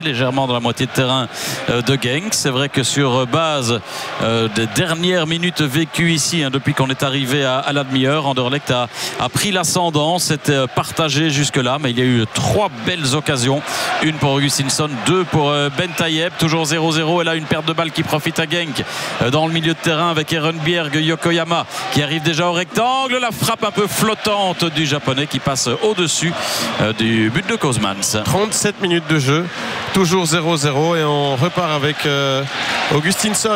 légèrement dans la moitié de terrain de Genk. C'est vrai que sur base des dernières minutes vécues ici, depuis qu'on est arrivé à la demi-heure, Anderlecht a pris l'ascendant. C'était partagé jusque-là, mais il y a eu 3 belles occasions. Une pour Augustinsson, 2 pour Bentayeb, toujours 0-0. Et là, une perte de balle qui profite à Genk dans le milieu de terrain avec Ehrenbjerg, Yokoyama qui arrive déjà au rectangle. La frappe un peu flottante du japonais qui passe au-dessus du but de Kozmans. 37 minutes de jeu. Toujours 0-0 et on repart avec Augustinsson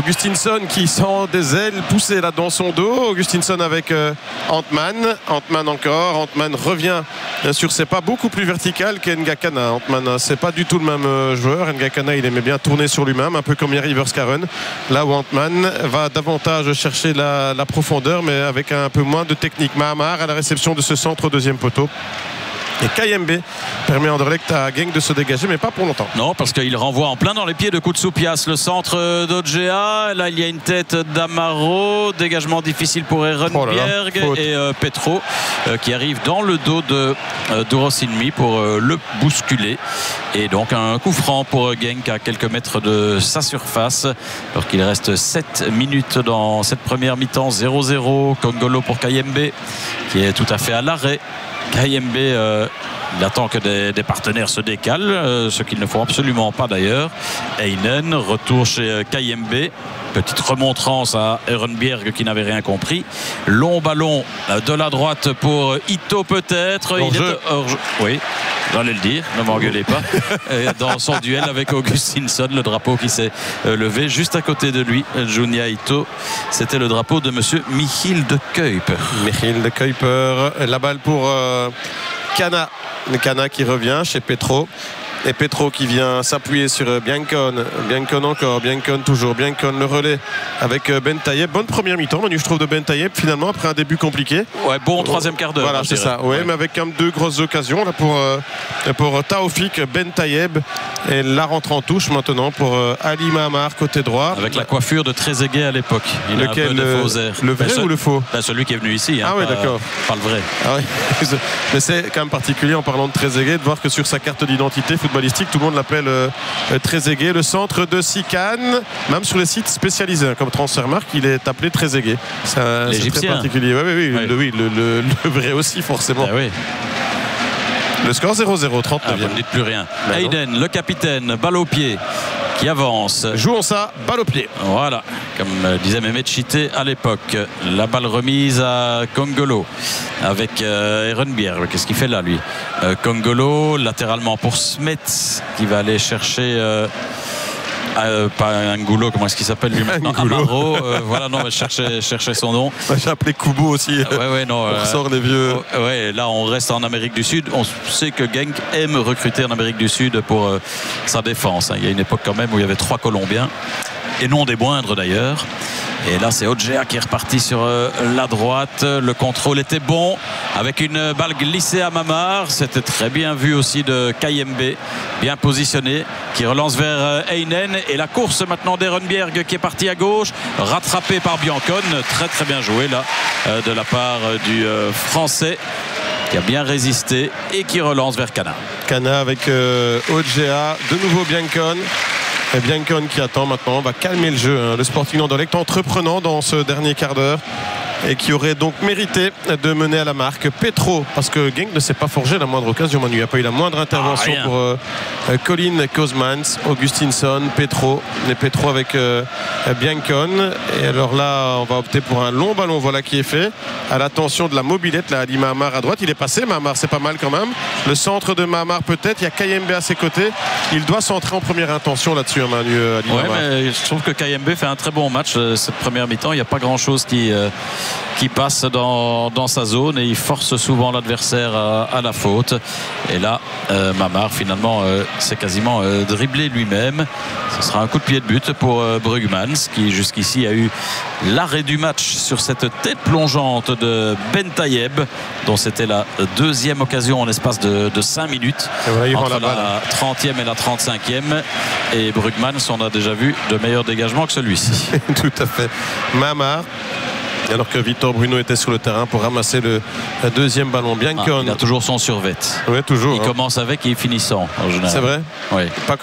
qui sent des ailes pousser là dans son dos. Augustinsson avec Antman encore. Antman revient sur ses pas beaucoup plus vertical qu'Enga Kana. Antman, c'est pas du tout le même joueur. Enga Kana, il aimait bien tourner sur lui-même, un peu comme Yari Verskaren. Là où Antman va davantage chercher la profondeur, mais avec un peu moins de technique. Mahamar à la réception de ce centre au deuxième poteau. Et Kayembe permet à Anderlecht à Genk de se dégager, mais pas pour longtemps. Non, parce qu'il renvoie en plein dans les pieds de Koutsoupias. Le centre d'Ogea. Là, il y a une tête d'Amaro. Dégagement difficile pour Ehrenbjerg. Et Petro qui arrive dans le dos de Durosinmi pour le bousculer. Et donc un coup franc pour Genk à quelques mètres de sa surface. Alors qu'il reste 7 minutes dans cette première mi-temps. 0-0. Kongolo pour Kayembe qui est tout à fait à l'arrêt. Kayembe, il attend que des partenaires se décalent, ce qu'ils ne font absolument pas d'ailleurs. Heinen, retour chez Kayembe. Petite remontrance à Ehrenbjerg qui n'avait rien compris. Long ballon de la droite pour Ito peut-être. Oui, j'allais le dire, ne m'engueulez pas. Dans son duel avec Augustinsson, le drapeau qui s'est levé juste à côté de lui, Junya Ito. C'était le drapeau de monsieur Michiel de Kuyper. Michiel de Kuyper. La balle pour Kana. Kana qui revient chez Petro. Et Petro qui vient s'appuyer sur Biancon encore, Biancon toujours, Biancon le relais avec Bentayeb. Bonne première mi-temps, Manu, je trouve, de Bentayeb finalement après un début compliqué. Ouais, bon troisième quart d'heure. Voilà, c'est ça. Ouais, mais avec quand même 2 grosses occasions là pour Taoufik Bentayeb. Et la rentre en touche maintenant pour Ali Mahamar côté droit. Avec la coiffure de Trezeguet à l'époque. Il a un peu de faux air. Le vrai ou le faux? Celui qui est venu ici. Ah oui, d'accord. Pas le vrai. Ah oui. Mais c'est quand même particulier en parlant de Trezeguet de voir que sur sa carte d'identité footballistique, tout le monde l'appelle Trezeguet. Le centre de Sikan, même sur les sites spécialisés comme Transfermarkt, il est appelé Trezeguet. C'est très particulier. Oui. Le vrai aussi forcément. Ah oui. Le score 0-0, 39e. Vous ne dites plus rien. Heinen, le capitaine, balle au pied, qui avance. Jouons ça, balle au pied. Voilà, comme disait Mehmet Chité à l'époque. La balle remise à Kongolo avec Ehrenbjerg. Qu'est-ce qu'il fait là, lui? Kongolo, latéralement pour Smet, qui va aller chercher... pas Angulo, comment est-ce qu'il s'appelle lui maintenant? Amaro, voilà, non, je cherchais son nom. J'ai appelé Kubo aussi. Non, on ressort les vieux. Là on reste en Amérique du Sud. On sait que Genk aime recruter en Amérique du Sud pour sa défense. Il y a une époque quand même où il y avait 3 Colombiens, et non des moindres d'ailleurs. Et là c'est Ogea qui est reparti sur la droite. Le contrôle était bon avec une balle glissée à Mahamar. C'était très bien vu aussi de Kayembe, bien positionné, qui relance vers Heinen. Et la course maintenant d'Ehrenbjerg qui est parti à gauche, rattrapé par Biancon. Très très bien joué là de la part du français, qui a bien résisté et qui relance vers Kana. Kana avec Ogea, de nouveau Biancon. Et Biancon qui attend maintenant, va calmer le jeu. Le Sporting Anderlecht entreprenant dans ce dernier quart d'heure et qui aurait donc mérité de mener à la marque. Petro, parce que Genk ne s'est pas forgé la moindre occasion, Manu. Il n'y a pas eu la moindre intervention pour Colin Kozmans, Augustinsson, Petro. Et Petro avec Biancon. Et alors là, on va opter pour un long ballon, voilà qui est fait. À l'attention de la mobilette, là, Ali Mahamar à droite. Il est passé, Mahamar, c'est pas mal quand même. Le centre de Mahamar peut-être. Il y a Kayembe à ses côtés. Il doit s'entrer en première intention là-dessus, Manu. Ali Mahamar. Mais je trouve que Kayembe fait un très bon match cette première mi-temps. Il n'y a pas grand-chose qui passe dans sa zone, et il force souvent l'adversaire à la faute. Et là Mahamar finalement s'est quasiment dribblé lui-même. Ce sera un coup de pied de but pour Brugmans, qui jusqu'ici a eu l'arrêt du match sur cette tête plongeante de Bentayeb, dont c'était la 2e occasion en l'espace de 5 minutes entre la 30e et la 35e. Et Brugmans, on a déjà vu de meilleurs dégagements que celui-ci. Tout à fait. Mahamar alors que Victor Bruno était sur le terrain pour ramasser le deuxième ballon. Biancone. Il a toujours son survêt. Oui, toujours. Il commence avec et il finit sans en général. C'est vrai. Oui. Pas